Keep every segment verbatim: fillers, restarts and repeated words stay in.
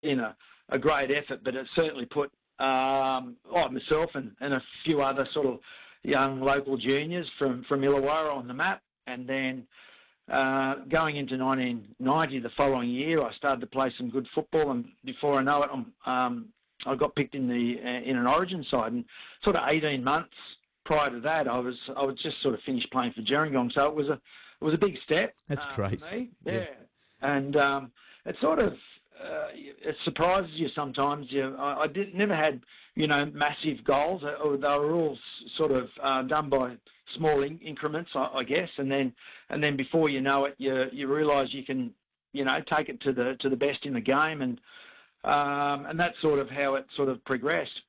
in a, a great effort, but it certainly put um, oh, myself and, and a few other sort of young local juniors from, from Illawarra on the map. And then uh, going into nineteen ninety, the following year, I started to play some good football, and before I know it, I'm, um, I got picked in the uh, in an Origin side, and sort of eighteen months prior to that, I was I was just sort of finished playing for Gerringong, so it was a it was a big step. That's uh, crazy. For me. Yeah, yeah. and um, it sort of uh, it surprises you sometimes. You, I, I did never had you know massive goals. They were all sort of uh, done by small in- increments, I, I guess, and then and then before you know it, you you realise you can you know take it to the to the best in the game, and um, and that's sort of how it sort of progressed.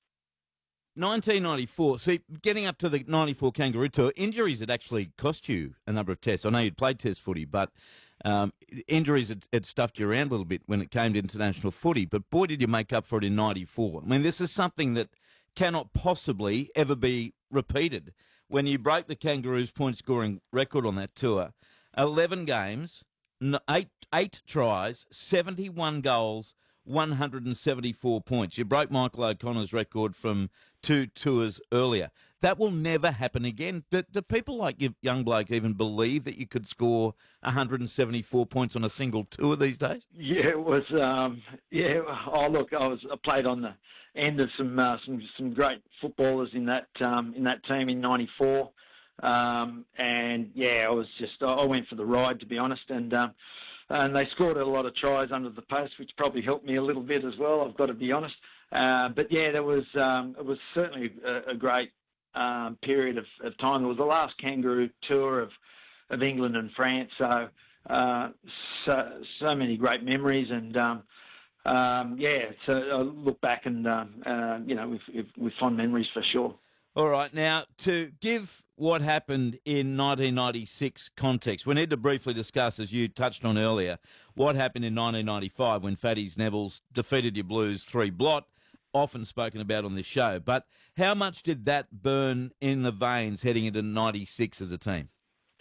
nineteen ninety-four, see, getting up to the ninety-four Kangaroo Tour, injuries had actually cost you a number of tests. I know you'd played test footy, but um, injuries had, had stuffed you around a little bit when it came to international footy. But boy, did you make up for it in ninety-four. I mean, this is something that cannot possibly ever be repeated. When you broke the Kangaroos' point-scoring record on that tour, eleven games, eight, eight tries, seventy-one goals, one hundred seventy-four points. You broke Michael O'Connor's record from two tours earlier. That will never happen again. Do, do people like you, young bloke, even believe that you could score one hundred seventy-four points on a single tour these days? Yeah, it was. Um, yeah. Oh, look, I was. I played on the end of some uh, some some great footballers in that um, in that team in ninety-four, um, and yeah, I was just. I went for the ride, to be honest, and. Um, And they scored a lot of tries under the post, which probably helped me a little bit as well, I've got to be honest. Uh, but, yeah, there was um, it was certainly a, a great um, period of, of time. It was the last Kangaroo tour of, of England and France, so, uh, so so many great memories. And, um, um, yeah, so I look back and, um, uh, you know, with, with fond memories for sure. All right, now, to give what happened in nineteen ninety-six context, we need to briefly discuss, as you touched on earlier, what happened in nineteen ninety-five when Fatty's Neville's defeated your Blues three blot, often spoken about on this show. But how much did that burn in the veins heading into ninety-six as a team?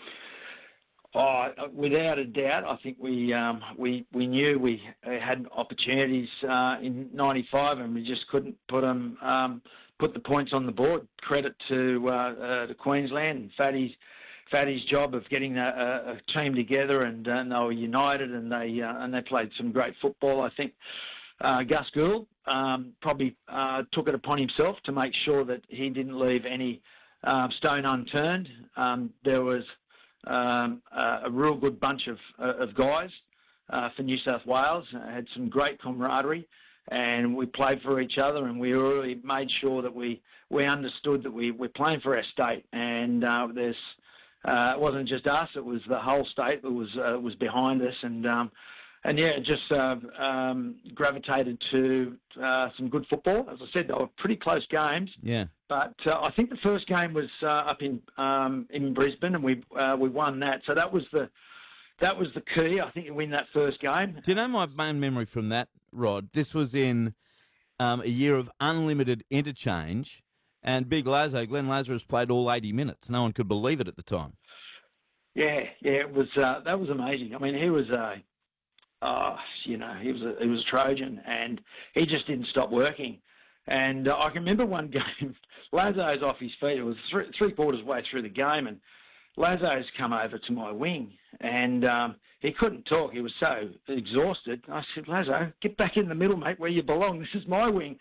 Oh, without a doubt, I think we um, we we knew we had opportunities uh, in ninety-five, and we just couldn't put them um, put the points on the board. Credit to uh, uh, to Queensland and Fatty's Fatty's job of getting a, a team together, and, uh, and they were united, and they uh, and they played some great football. I think uh, Gus Gould um, probably uh, took it upon himself to make sure that he didn't leave any uh, stone unturned. Um, there was Um, uh, a real good bunch of uh, of guys uh, for New South Wales. Uh, had some great camaraderie, and we played for each other, and we really made sure that we, we understood that we we're playing for our state, and uh, there's uh, it wasn't just us; it was the whole state that was uh, was behind us, and um, and yeah, it just uh, um, gravitated to uh, some good football. As I said, they were pretty close games. Yeah. But uh, I think the first game was uh, up in um, in Brisbane, and we uh, we won that. So that was the that was the key. I think you win that first game. Do you know my main memory from that, Rod? This was in um, a year of unlimited interchange, and Big Lazo, Glenn Lazarus, played all eighty minutes. No one could believe it at the time. Yeah, yeah, it was uh, that was amazing. I mean, he was a uh, you know he was a, he was a Trojan, and he just didn't stop working. And uh, I can remember one game, Lazo's off his feet. It was three, three quarters way through the game, and Lazo's come over to my wing, and um, he couldn't talk. He was so exhausted. I said, Lazo, get back in the middle, mate, where you belong. This is my wing.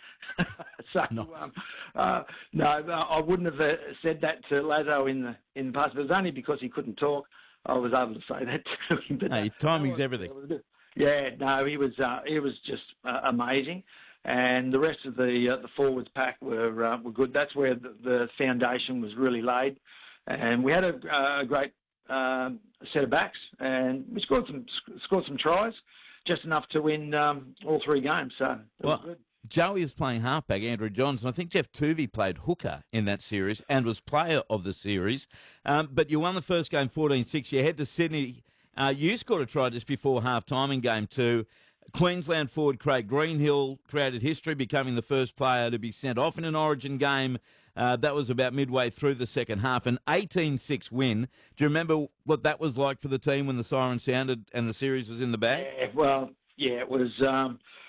so no, um, uh, no I wouldn't have uh, said that to Lazo in the in the past, but it was only because he couldn't talk I was able to say that to him. But hey, timing's everything. Yeah, no, he was uh, he was just uh, amazing. And the rest of the uh, the forwards pack were uh, were good. That's where the, the foundation was really laid, and we had a, a great um, set of backs, and we scored some scored some tries, just enough to win um, all three games. So it well, was good. Joey was playing halfback, Andrew Johns, and I think Jeff Tuvey played hooker in that series and was player of the series. Um, but you won the first game fourteen six. You head to Sydney. Uh, you scored a try just before half-time in game two. Queensland forward Craig Greenhill created history, becoming the first player to be sent off in an Origin game. Uh, that was about midway through the second half. An eighteen six win. Do you remember what that was like for the team when the siren sounded and the series was in the bag? Yeah, well, yeah, it was. Um,